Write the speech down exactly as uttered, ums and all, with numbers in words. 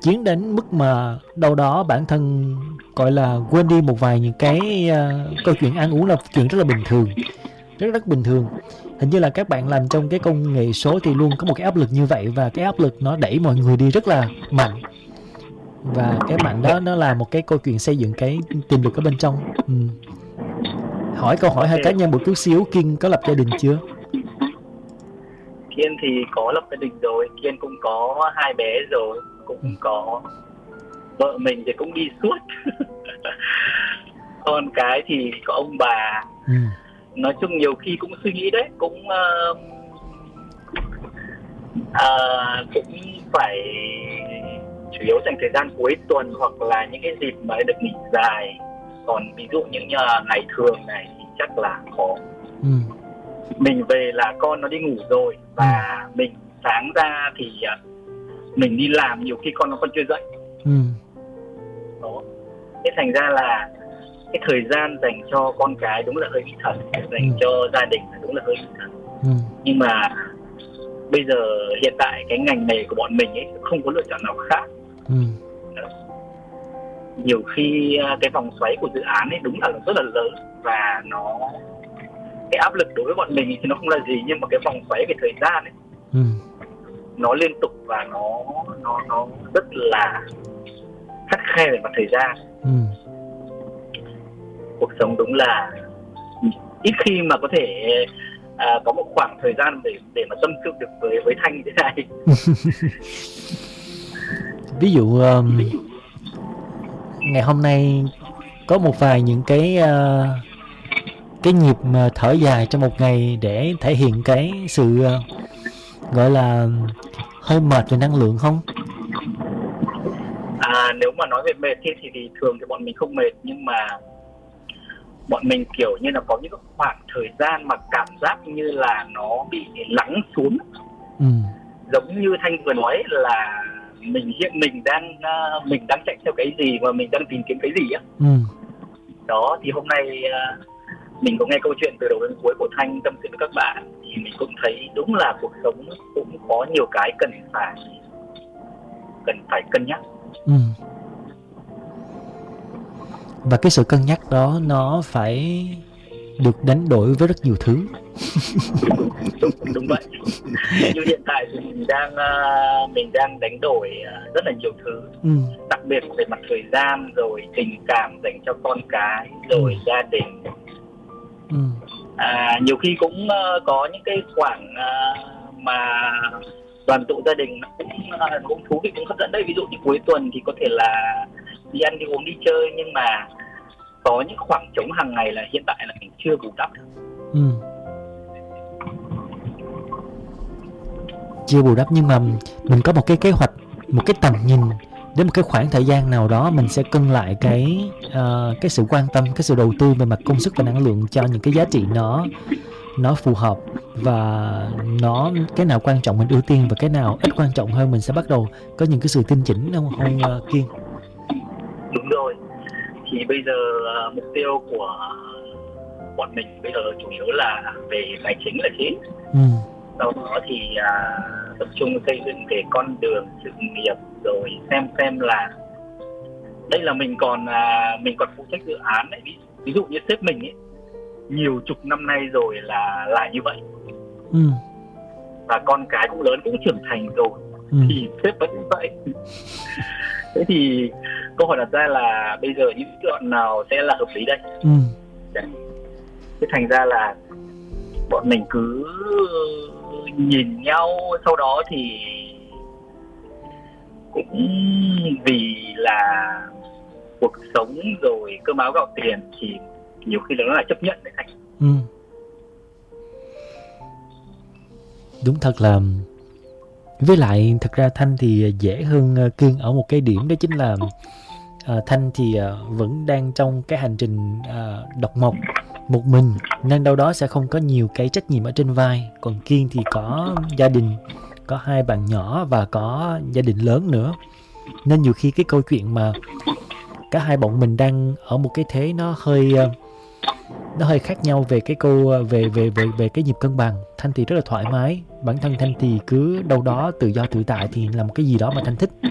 chiến đến mức mà đâu đó bản thân gọi là quên đi một vài những cái uh, câu chuyện ăn uống là chuyện rất là bình thường, rất rất bình thường. Hình như là các bạn làm trong cái công nghệ số thì luôn có một cái áp lực như vậy, và cái áp lực nó đẩy mọi người đi rất là mạnh, và cái mạnh đó nó là một cái câu chuyện xây dựng cái tiềm lực ở bên trong. ừ. Hỏi câu hỏi hơi cá nhân một chút xíu, Kiên có lập gia đình chưa? Kiên thì có lập gia đình rồi, Kiên cũng có hai bé rồi, cũng ừ. có vợ mình thì cũng đi suốt. Con cái thì có ông bà. ừ. Nói chung nhiều khi cũng suy nghĩ đấy, cũng uh, uh, cũng phải chủ yếu dành thời gian cuối tuần hoặc là những cái dịp mà được nghỉ dài. Còn ví dụ những uh, ngày thường này thì chắc là khó. ừ. Mình về là con nó đi ngủ rồi, và ừ. mình sáng ra thì uh, mình đi làm, nhiều khi con nó còn chưa dậy. ừ. Đó. Thế thành ra là cái thời gian dành cho con cái đúng là hơi ít thật, dành ừ. cho gia đình đúng là hơi ít thật. ừ. Nhưng mà bây giờ hiện tại cái ngành nghề của bọn mình ấy không có lựa chọn nào khác. ừ. Nhiều khi cái vòng xoáy của dự án ấy đúng là rất là lớn, và nó cái áp lực đối với bọn mình thì nó không là gì, nhưng mà cái vòng xoáy về thời gian ấy ừ. nó liên tục và nó nó nó rất là khắt khe về mặt thời gian. ừ. Cuộc sống đúng là ít khi mà có thể à, có một khoảng thời gian để để mà tâm sự được với với Thanh như thế này. Ví dụ um, ngày hôm nay có một vài những cái uh, cái nhịp mà thở dài trong một ngày để thể hiện cái sự uh, gọi là hơi mệt về năng lượng không? À, nếu mà nói về mệt thì, thì thì thường thì bọn mình không mệt, nhưng mà bọn mình kiểu như là có những khoảng thời gian mà cảm giác như là nó bị lắng xuống. ừ. Giống như Thanh vừa nói là mình hiện mình đang uh, mình đang chạy theo cái gì và mình đang tìm kiếm cái gì á. ừ. Đó, thì hôm nay uh, mình có nghe câu chuyện từ đầu đến cuối của Thanh tâm sự với các bạn, thì mình cũng thấy đúng là cuộc sống cũng có nhiều cái cần phải cần phải cân nhắc. ừ. Và cái sự cân nhắc đó nó phải được đánh đổi với rất nhiều thứ. đúng, đúng vậy. Như hiện tại thì mình đang mình đang đánh đổi rất là nhiều thứ. ừ. Đặc biệt về mặt thời gian, rồi tình cảm dành cho con cái, rồi ừ. gia đình. ừ. À, nhiều khi cũng có những cái khoảng mà đoàn tụ gia đình nó cũng, cũng thú vị, cũng hấp dẫn đấy. Ví dụ như cuối tuần thì có thể là đi ăn, đi uống, đi chơi, nhưng mà có những khoảng trống hàng ngày là hiện tại là mình chưa bù đắp được. ừ. Chưa bù đắp, nhưng mà mình có một cái kế hoạch, một cái tầm nhìn đến một cái khoảng thời gian nào đó mình sẽ cân lại cái uh, cái sự quan tâm, cái sự đầu tư về mặt công sức và năng lượng cho những cái giá trị nó nó phù hợp, và nó cái nào quan trọng mình ưu tiên và cái nào ít quan trọng hơn mình sẽ bắt đầu có những cái sự tinh chỉnh, không không uh, Kiên? Đúng rồi. Thì bây giờ uh, mục tiêu của bọn mình bây giờ chủ yếu là về tài chính là chính. ừ. Sau đó thì uh, tập trung xây dựng cái con đường sự nghiệp, rồi xem xem là đây là mình còn uh, mình còn phụ trách dự án đấy. Ví, ví dụ như sếp mình ấy, nhiều chục năm nay rồi là là như vậy. ừ. Và con cái cũng lớn, cũng trưởng thành rồi. ừ. Thì sếp vẫn như vậy. Thế thì câu hỏi đặt ra là bây giờ những chọn nào sẽ là hợp lý đây? ừ. Thế thành ra là bọn mình cứ nhìn nhau, sau đó thì cũng vì là cuộc sống rồi cơm áo gạo tiền thì nhiều khi là nó lại chấp nhận đấy Thành. ừ. Đúng thật là, với lại thực ra Thanh thì dễ hơn Kiên ở một cái điểm, đó chính là uh, Thanh thì uh, vẫn đang trong cái hành trình uh, độc mộc một mình, nên đâu đó sẽ không có nhiều cái trách nhiệm ở trên vai. Còn Kiên thì có gia đình, có hai bạn nhỏ và có gia đình lớn nữa, nên nhiều khi cái câu chuyện mà cả hai bọn mình đang ở một cái thế nó hơi uh, nó hơi khác nhau về cái câu về về về về cái nhịp cân bằng. Thanh thì rất là thoải mái, bản thân Thanh thì cứ đâu đó tự do tự tại thì làm một cái gì đó mà Thanh thích.